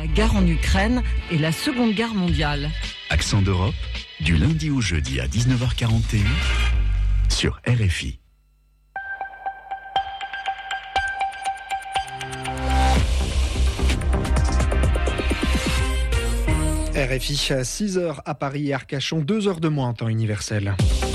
guerre en Ukraine et la Seconde Guerre mondiale. Accent d'Europe, du lundi au jeudi à 19h41 sur RFI. RFI à 6h à Paris et Arcachon, 2 heures de moins en temps universel.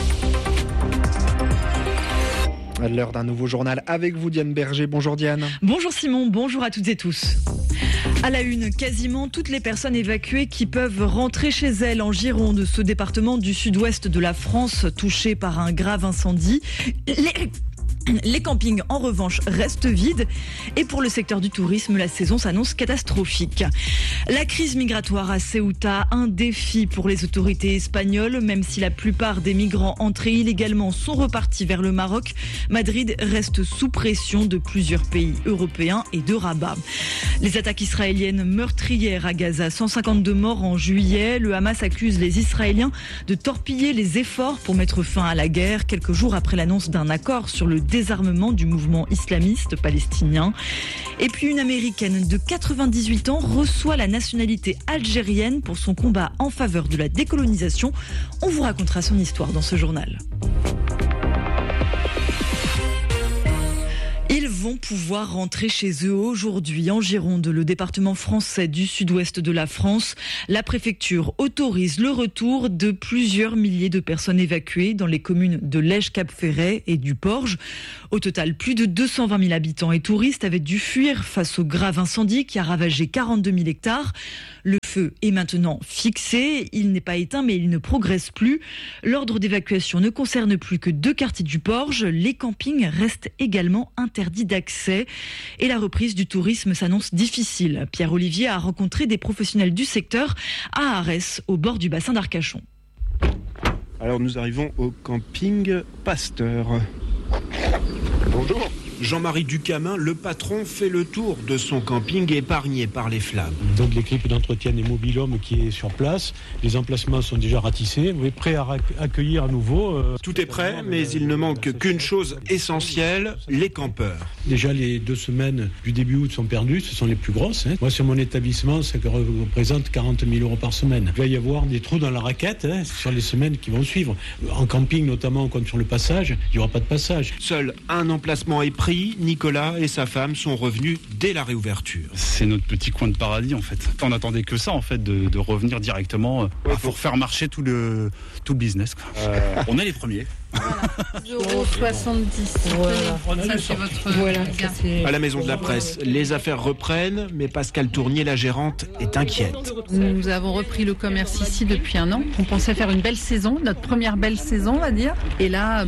À l'heure d'un nouveau journal avec vous, Diane Berger. Bonjour Diane. Bonjour Simon, bonjour à toutes et tous. À la une, quasiment toutes les personnes évacuées qui peuvent rentrer chez elles en Gironde, ce département du sud-ouest de la France touché par un grave incendie. Les campings, en revanche, restent vides. Et pour le secteur du tourisme, la saison s'annonce catastrophique. La crise migratoire à Ceuta, un défi pour les autorités espagnoles. Même si la plupart des migrants entrés illégalement sont repartis vers le Maroc, Madrid reste sous pression de plusieurs pays européens et de Rabat. Les attaques israéliennes meurtrières à Gaza, 152 morts en juillet. Le Hamas accuse les Israéliens de torpiller les efforts pour mettre fin à la guerre, quelques jours après l'annonce d'un accord sur le désarmement du mouvement islamiste palestinien. Et puis une Américaine de 98 ans reçoit la nationalité algérienne pour son combat en faveur de la décolonisation. On vous racontera son histoire dans ce journal. Ils vont pouvoir rentrer chez eux aujourd'hui en Gironde, le département français du sud-ouest de la France. La préfecture autorise le retour de plusieurs milliers de personnes évacuées dans les communes de Lège-Cap-Ferret et du Porge. Au total, plus de 220 000 habitants et touristes avaient dû fuir face au grave incendie qui a ravagé 42 000 hectares. Le feu est maintenant fixé. Il n'est pas éteint, mais il ne progresse plus. L'ordre d'évacuation ne concerne plus que 2 quartiers du Porge. Les campings restent également interdits d'accès. Et la reprise du tourisme s'annonce difficile. Pierre Olivier a rencontré des professionnels du secteur à Arès, au bord du bassin d'Arcachon. Alors nous arrivons au camping Pasteur. Bonjour. Jean-Marie Ducamin, le patron, fait le tour de son camping épargné par les flammes. Donc l'équipe d'entretien des mobil-hommes qui est sur place, les emplacements sont déjà ratissés, vous êtes prêts à accueillir à nouveau. Tout est prêt, mais il ne manque qu'une chose essentielle, les campeurs. Déjà les 2 semaines du début août sont perdues, ce sont les plus grosses. Moi sur mon établissement, ça représente 40 000 € par semaine. Il va y avoir des trous dans la raquette sur les semaines qui vont suivre. En camping notamment, comme sur le passage, il n'y aura pas de passage. Seul un emplacement est pris. Nicolas et sa femme sont revenus dès la réouverture. C'est notre petit coin de paradis en fait. On n'attendait que ça en fait, de revenir directement pour faire marcher tout le business. On est les premiers. Voilà, 0,70 €. Voilà. Ça, c'est votre À la Maison de la Presse, les affaires reprennent, mais Pascal Tournier, la gérante, est inquiète. Nous avons repris le commerce ici depuis 1 an. On pensait faire une belle saison, notre première belle saison, on va dire. Et là,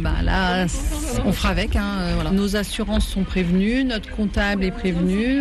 on fera avec. Voilà. Nos assurances sont prévenues, notre comptable est prévenu.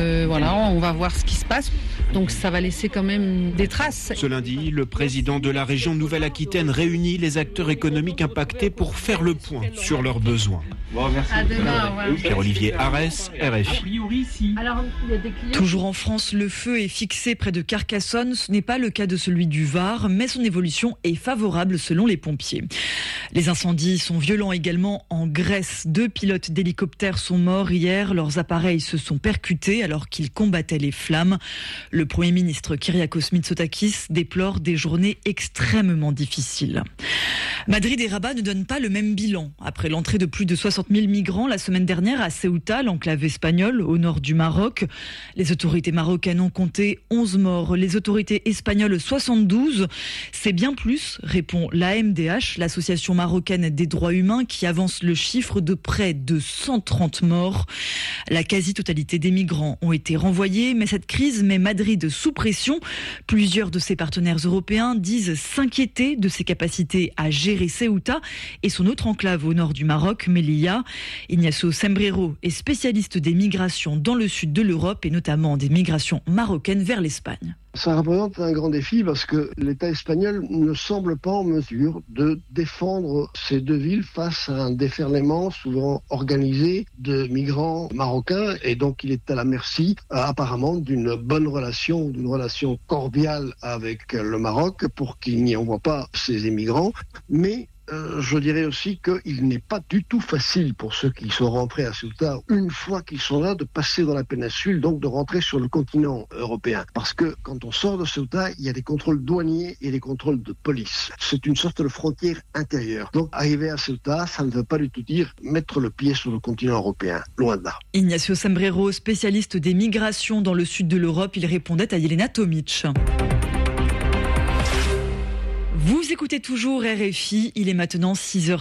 On va voir ce qui se passe. Donc ça va laisser quand même des traces. Ce lundi, le président de la région Nouvelle-Aquitaine réunit les acteurs économiques impactés pour faire le point sur leurs besoins. Bon, merci. À demain. Pierre-Olivier Arès, RFI. Alors, toujours en France, le feu est fixé près de Carcassonne. Ce n'est pas le cas de celui du Var, mais son évolution est favorable selon les pompiers. Les incendies sont violents également en Grèce. 2 pilotes d'hélicoptères sont morts hier. Leurs appareils se sont percutés alors qu'ils combattaient les flammes. Le Premier ministre Kyriakos Mitsotakis déplore des journées extrêmement difficiles. Madrid et Rabat ne donnent pas le même bilan. Après l'entrée de plus de 60 000 migrants la semaine dernière à Ceuta, l'enclave espagnole, au nord du Maroc, les autorités marocaines ont compté 11 morts. Les autorités espagnoles, 72. C'est bien plus, répond l'AMDH, l'association marocaine des droits humains, qui avance le chiffre de près de 130 morts. La quasi-totalité des migrants ont été renvoyés, mais cette crise met Madrid sous pression. Plusieurs de ses partenaires européens disent s'inquiéter de ses capacités à gérer Ceuta et son autre enclave au nord du Maroc, Melilla. Ignacio Sembrero est spécialiste des migrations dans le sud de l'Europe et notamment des migrations marocaines vers l'Espagne. Ça représente un grand défi parce que l'État espagnol ne semble pas en mesure de défendre ces 2 villes face à un déferlement souvent organisé de migrants marocains, et donc il est à la merci apparemment d'une bonne relation, d'une relation cordiale avec le Maroc pour qu'il n'y envoie pas ces immigrants. Mais je dirais aussi qu'il n'est pas du tout facile pour ceux qui sont rentrés à Ceuta, une fois qu'ils sont là, de passer dans la péninsule, donc de rentrer sur le continent européen. Parce que quand on sort de Ceuta, il y a des contrôles douaniers et des contrôles de police. C'est une sorte de frontière intérieure. Donc arriver à Ceuta, ça ne veut pas du tout dire mettre le pied sur le continent européen. Loin de là. Ignacio Sombrero, spécialiste des migrations dans le sud de l'Europe, il répondait à Yelena Tomic. Vous écoutez toujours RFI, il est maintenant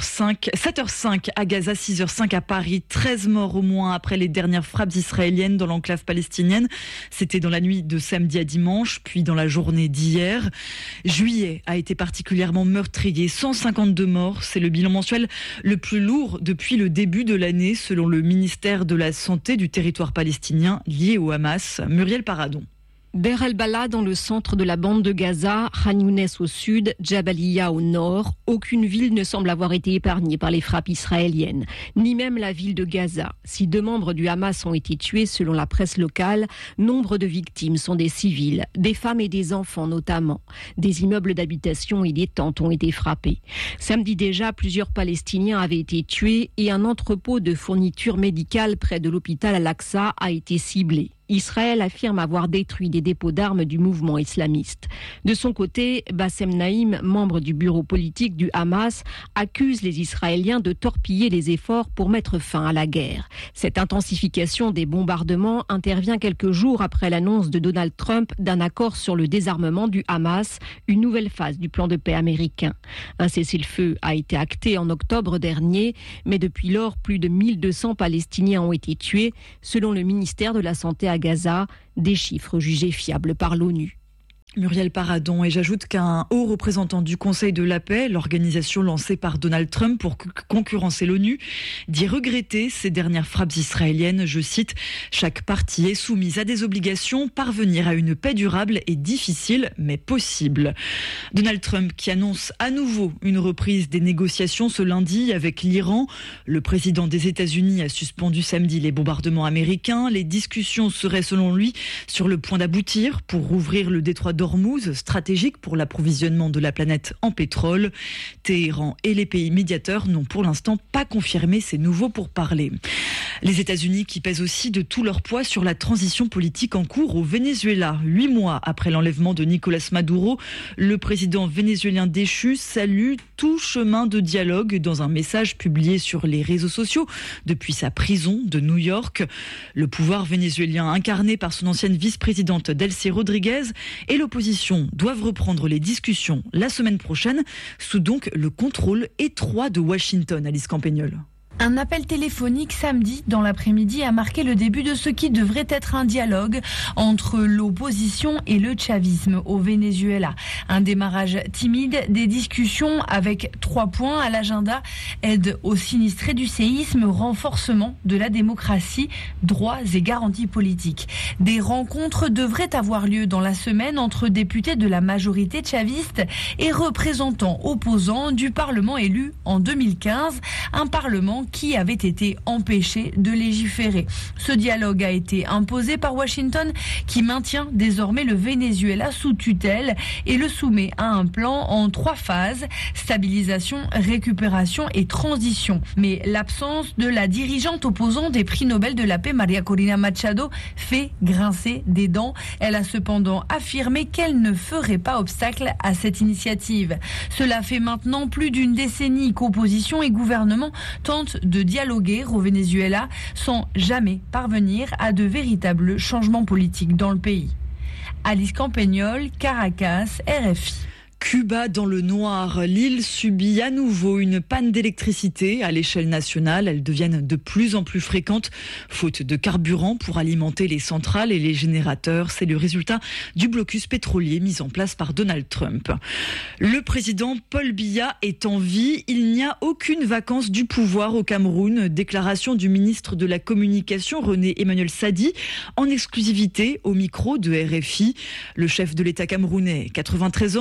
7h05 à Gaza, 6h05 à Paris, 13 morts au moins après les dernières frappes israéliennes dans l'enclave palestinienne. C'était dans la nuit de samedi à dimanche, puis dans la journée d'hier. Juillet a été particulièrement meurtrier, 152 morts, c'est le bilan mensuel le plus lourd depuis le début de l'année, selon le ministère de la Santé du territoire palestinien lié au Hamas. Muriel Paradon. Der el-Bala dans le centre de la bande de Gaza, Khan Younes au sud, Jabalia au nord, aucune ville ne semble avoir été épargnée par les frappes israéliennes, ni même la ville de Gaza. Si 2 membres du Hamas ont été tués selon la presse locale, nombre de victimes sont des civils, des femmes et des enfants notamment. Des immeubles d'habitation et des tentes ont été frappés. Samedi déjà, plusieurs Palestiniens avaient été tués et un entrepôt de fournitures médicales près de l'hôpital Al-Aqsa a été ciblé. Israël affirme avoir détruit des dépôts d'armes du mouvement islamiste. De son côté, Bassem Naïm, membre du bureau politique du Hamas, accuse les Israéliens de torpiller les efforts pour mettre fin à la guerre. Cette intensification des bombardements intervient quelques jours après l'annonce de Donald Trump d'un accord sur le désarmement du Hamas, une nouvelle phase du plan de paix américain. Un cessez-le-feu a été acté en octobre dernier, mais depuis lors, plus de 1200 Palestiniens ont été tués, selon le ministère de la Santé à Gaza, des chiffres jugés fiables par l'ONU. Muriel Paradon, et j'ajoute qu'un haut représentant du Conseil de la paix, l'organisation lancée par Donald Trump pour concurrencer l'ONU, dit regretter ces dernières frappes israéliennes. Je cite, « Chaque partie est soumise à des obligations. Parvenir à une paix durable est difficile, mais possible. » Donald Trump qui annonce à nouveau une reprise des négociations ce lundi avec l'Iran. Le président des États-Unis a suspendu samedi les bombardements américains. Les discussions seraient selon lui sur le point d'aboutir pour rouvrir le détroit d'Ormuz, stratégique pour l'approvisionnement de la planète en pétrole. Téhéran et les pays médiateurs n'ont pour l'instant pas confirmé ces nouveaux pourparlers. Les États-Unis qui pèsent aussi de tout leur poids sur la transition politique en cours au Venezuela. 8 mois après l'enlèvement de Nicolás Maduro, le président vénézuélien déchu salue tout chemin de dialogue dans un message publié sur les réseaux sociaux depuis sa prison de New York. Le pouvoir vénézuélien incarné par son ancienne vice-présidente Delcy Rodriguez et l'opposition doivent reprendre les discussions la semaine prochaine sous donc le contrôle étroit de Washington. Alice Campagnol. Un appel téléphonique samedi dans l'après-midi a marqué le début de ce qui devrait être un dialogue entre l'opposition et le chavisme au Venezuela. Un démarrage timide, des discussions avec 3 points à l'agenda: aide aux sinistrés du séisme, renforcement de la démocratie, droits et garanties politiques. Des rencontres devraient avoir lieu dans la semaine entre députés de la majorité chaviste et représentants opposants du Parlement élu en 2015, un Parlement qui avait été empêché de légiférer. Ce dialogue a été imposé par Washington, qui maintient désormais le Venezuela sous tutelle et le soumet à un plan en 3 phases: stabilisation, récupération et transition. Mais l'absence de la dirigeante opposante des prix Nobel de la paix, Maria Corina Machado, fait grincer des dents. Elle a cependant affirmé qu'elle ne ferait pas obstacle à cette initiative. Cela fait maintenant plus d'une décennie qu'opposition et gouvernement tentent de dialoguer au Venezuela sans jamais parvenir à de véritables changements politiques dans le pays. Alice Campagnol, Caracas, RFI. Cuba dans le noir. L'île subit à nouveau une panne d'électricité à l'échelle nationale. Elles deviennent de plus en plus fréquentes, faute de carburant pour alimenter les centrales et les générateurs. C'est le résultat du blocus pétrolier mis en place par Donald Trump. Le président Paul Biya est en vie. Il n'y a aucune vacance du pouvoir au Cameroun. Déclaration du ministre de la Communication, René Emmanuel Sadi, en exclusivité au micro de RFI. Le chef de l'État camerounais, 93 ans, n'est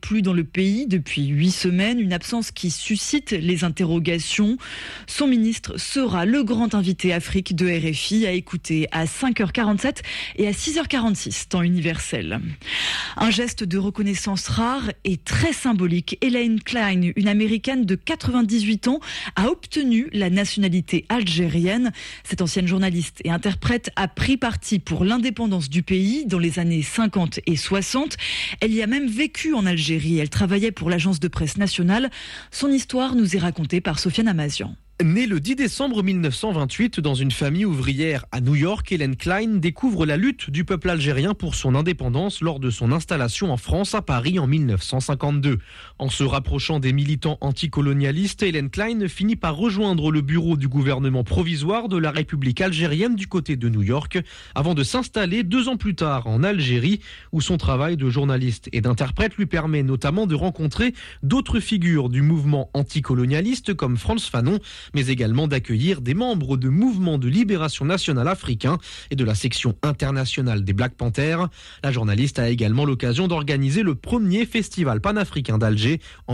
plus dans le pays depuis 8 semaines, une absence qui suscite les interrogations. Son ministre sera le grand invité Afrique de RFI à écouter à 5h47 et à 6h46, temps universel. Un geste de reconnaissance rare et très symbolique. Elaine Klein, une Américaine de 98 ans, a obtenu la nationalité algérienne. Cette ancienne journaliste et interprète a pris parti pour l'indépendance du pays dans les années 50 et 60. Elle y a même vécu en Algérie. Elle travaillait pour l'agence de presse nationale. Son histoire nous est racontée par Sofiane Amazian. Née le 10 décembre 1928 dans une famille ouvrière à New York, Elaine Klein découvre la lutte du peuple algérien pour son indépendance lors de son installation en France à Paris en 1952. En se rapprochant des militants anticolonialistes, Elaine Klein finit par rejoindre le bureau du gouvernement provisoire de la République algérienne du côté de New York, avant de s'installer 2 ans plus tard en Algérie, où son travail de journaliste et d'interprète lui permet notamment de rencontrer d'autres figures du mouvement anticolonialiste comme Frantz Fanon, mais également d'accueillir des membres de mouvements de libération nationale africains et de la section internationale des Black Panthers. La journaliste a également l'occasion d'organiser le premier festival panafricain d'Alger en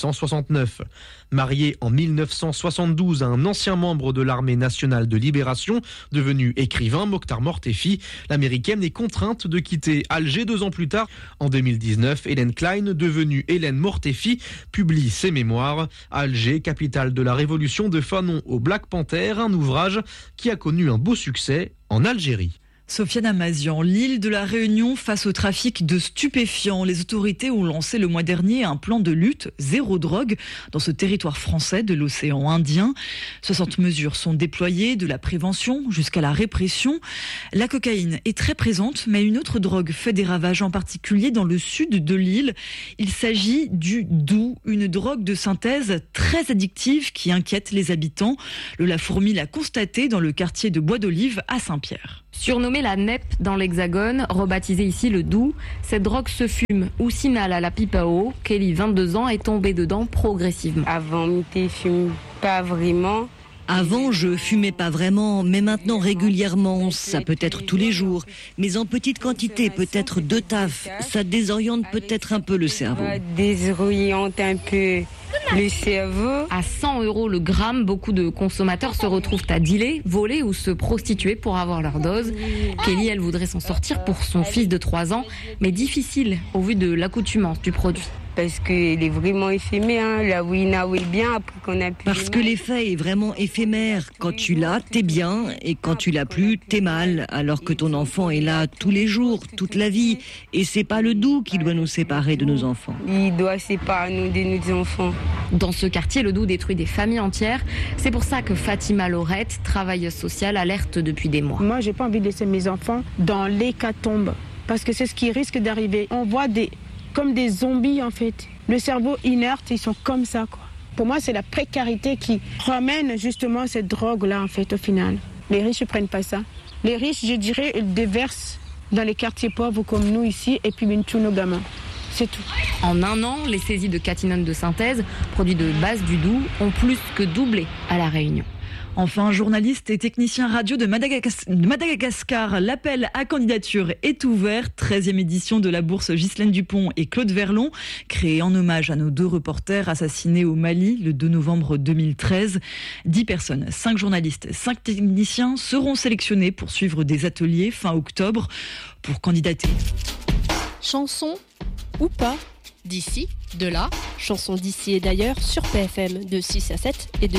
1969. Mariée en 1972 à un ancien membre de l'armée nationale de libération, devenu écrivain, Mokhtar Mortefi, l'américaine est contrainte de quitter Alger 2 ans plus tard. En 2019, Elaine Klein, devenue Hélène Mortefi, publie ses mémoires. Alger, capitale de la révolution de Fanon au Black Panther, un ouvrage qui a connu un beau succès en Algérie. Sofiane Amazian, l'île de la Réunion face au trafic de stupéfiants. Les autorités ont lancé le mois dernier un plan de lutte zéro drogue dans ce territoire français de l'océan Indien. 60 mesures sont déployées, de la prévention jusqu'à la répression. La cocaïne est très présente, mais une autre drogue fait des ravages, en particulier dans le sud de l'île. Il s'agit du doux, une drogue de synthèse très addictive qui inquiète les habitants. Lola Fourmi l'a constaté dans le quartier de Bois d'Olive à Saint-Pierre. Surnommée la NEP dans l'Hexagone, rebaptisée ici le doux, cette drogue se fume ou s'inhale à la pipe à eau. Kelly, 22 ans, est tombée dedans progressivement. Avant, je ne fume pas vraiment. Avant, je fumais pas vraiment, mais maintenant régulièrement. Ça peut être tous les jours, mais en petite quantité, peut-être 2 tafs. Ça désoriente peut-être un peu le cerveau. Désoriente un peu le cerveau. À 100 € le gramme, beaucoup de consommateurs se retrouvent à dealer, voler ou se prostituer pour avoir leur dose. Kelly, elle voudrait s'en sortir pour son fils de 3 ans, mais difficile au vu de l'accoutumance du produit. Parce qu'il est vraiment éphémère, hein. La Wina est bien après qu'on a plus. Parce que l'effet est vraiment éphémère. Quand tu l'as, t'es bien, et quand tu l'as plus, t'es mal. Alors que ton enfant est là tous les jours, toute la vie. Et c'est pas le doux qui doit nous séparer de nos enfants. Il doit séparer nous de nos enfants. Dans ce quartier, le doux détruit des familles entières. C'est pour ça que Fatima Laurette, travailleuse sociale, alerte depuis des mois. Moi, j'ai pas envie de laisser mes enfants dans l'hécatombe. Parce que c'est ce qui risque d'arriver. On voit comme des zombies en fait. Le cerveau inerte, ils sont comme ça quoi. Pour moi, c'est la précarité qui ramène justement cette drogue-là en fait au final. Les riches ne prennent pas ça. Les riches, je dirais, ils déversent dans les quartiers pauvres comme nous ici et puis tous nos gamins. C'est tout. En 1 an, les saisies de catinone de synthèse, produit de base du doux, ont plus que doublé à La Réunion. Enfin, journaliste et technicien radio de Madagascar, l'appel à candidature est ouvert. 13e édition de la bourse Ghislaine Dupont et Claude Verlon, créée en hommage à nos 2 reporters assassinés au Mali le 2 novembre 2013. 10 personnes, 5 journalistes, 5 techniciens seront sélectionnés pour suivre des ateliers fin octobre pour candidater. Chanson ou pas, d'ici, de là, chanson d'ici et d'ailleurs sur PFM de 6 à 7 et de